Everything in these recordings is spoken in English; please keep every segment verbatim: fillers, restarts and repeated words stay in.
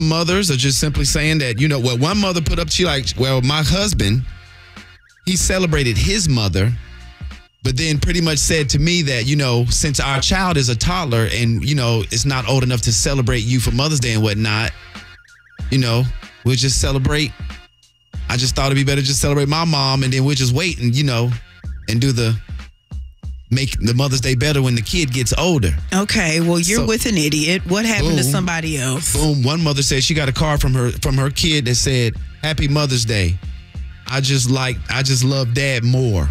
mothers are just simply saying that, you know, well, one mother put up, she like, well, my husband, he celebrated his mother, but then pretty much said to me that, you know, since our child is a toddler and, you know, it's not old enough to celebrate you for Mother's Day and whatnot, you know, we'll just celebrate. I just thought it'd be better just celebrate my mom and then we'll just wait and, you know, and do the, make the Mother's Day better when the kid gets older. Okay, well, you're So- with an idiot. What happened Boom. to somebody else? Boom. One mother said she got a card from her from her kid that said, "Happy Mother's Day. I just like I just love Dad more."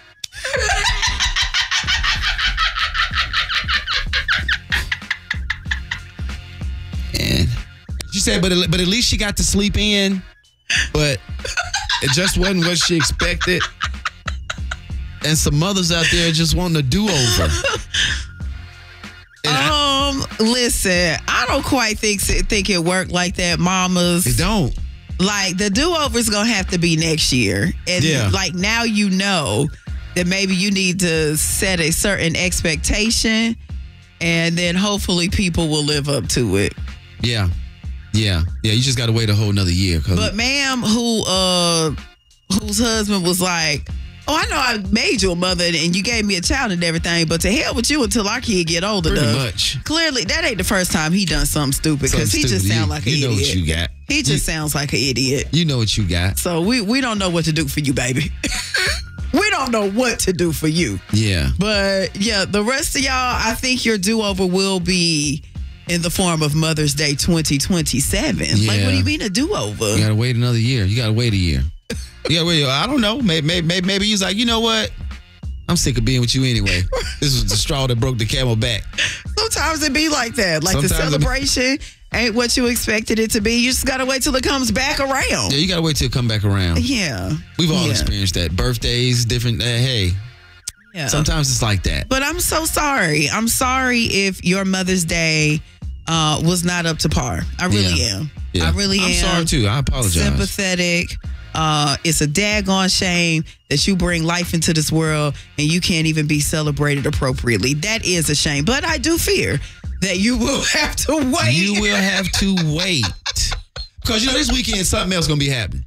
And she said, but but at least she got to sleep in. But it just wasn't what she expected. And some mothers out there just wanting a do-over. And I- Um, listen, I don't quite think think it worked like that, mamas. It don't. Like, the do-over's gonna have to be next year. And Yeah. like, now you know that maybe you need to set a certain expectation, and then hopefully people will live up to it. Yeah. Yeah. Yeah. You just got to wait a whole nother year. 'Cause But ma'am, who uh whose husband was like, "Oh, I know I made you a mother and you gave me a child and everything, but to hell with you until our kid get older." pretty enough." much. Clearly, that ain't the first time he done something stupid, because Something he just stupid. sound You- like an you know idiot. what you got. He just You- sounds like an idiot. You know what you got. So we we don't know what to do for you, baby. We don't know what to do for you. Yeah. But yeah, the rest of y'all, I think your do-over will be in the form of Mother's Day twenty twenty-seven. Like, Yeah. what do you mean a do-over? You got to wait another year. You got to wait a year. You got to wait. I don't know. Maybe, maybe, maybe he's like, you know what? I'm sick of being with you anyway. This was the straw that broke the camel back. Sometimes it be like that. Like, the Sometimes it be- celebration ain't what you expected it to be. You just got to wait till it comes back around. Yeah, you got to wait till it come back around. Yeah. We've all Yeah. experienced that. Birthdays, different. Uh, hey, Yeah. sometimes it's like that. But I'm so sorry. I'm sorry if your Mother's Day uh, was not up to par. I really Yeah. am. Yeah. I really I'm am. sorry too. I apologize. Sympathetic. Uh, it's a daggone shame that you bring life into this world and you can't even be celebrated appropriately. That is a shame. But I do fear that you will have to wait. You will have to wait. Because, you know, this weekend, something else going to be happening.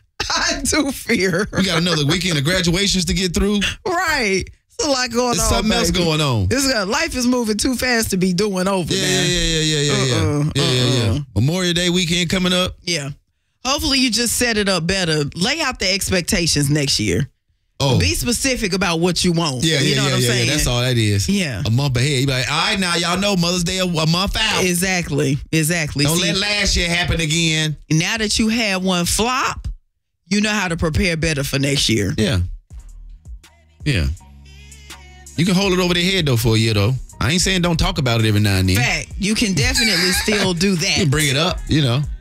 I do fear. We got another weekend of graduations to get through. Right. It's a lot going There's on. something else baby. going on. This uh, life is moving too fast to be doing over Yeah, now. yeah, yeah, yeah, yeah, yeah. Uh-uh, yeah, yeah, yeah. uh-uh. Memorial Day weekend coming up. Yeah. Hopefully you just set it up better. Lay out the expectations next year. Oh, Be specific about what you want. yeah, you yeah, know yeah, what I'm yeah, saying? yeah. That's all that is. Yeah. A month ahead. You be like, all right, now y'all know Mother's Day a, a month out. Exactly. Exactly. Don't See, let last year happen again. now that you had one flop, you know how to prepare better for next year. Yeah. Yeah. You can hold it over their head though for a year though. I ain't saying don't talk about it every now and then. Fact, you can definitely still do You that. can bring it up, you know.